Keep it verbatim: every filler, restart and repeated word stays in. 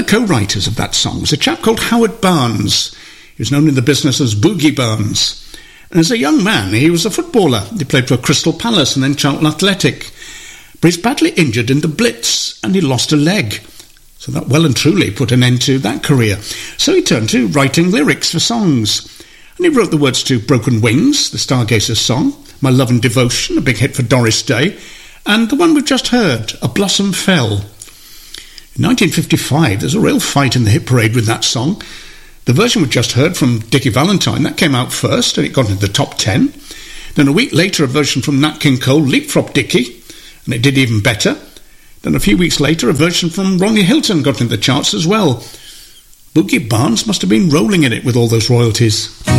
co-writers of that song was a chap called Howard Barnes. He was known in the business as Boogie Barnes. And as a young man, he was a footballer. He played for Crystal Palace and then Charlton Athletic. But he's badly injured in the Blitz, and he lost a leg. So that well and truly put an end to that career. So he turned to writing lyrics for songs. And he wrote the words to Broken Wings, the Stargazers song, My Love and Devotion, a big hit for Doris Day, and the one we've just heard, A Blossom Fell. In nineteen fifty-five, there's a real fight in the hit parade with that song. The version we've just heard from Dickie Valentine, that came out first, and it got into the top ten. Then a week later, a version from Nat King Cole leapfrogged Dickie, and it did even better. Then a few weeks later, a version from Ronnie Hilton got into the charts as well. Boogie Barnes must have been rolling in it with all those royalties.